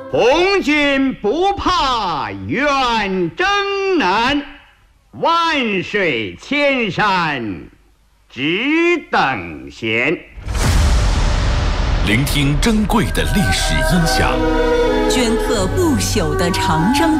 红军不怕远征难，万水千山只等闲。 聆听珍贵的历史音响， 镌刻不朽的长征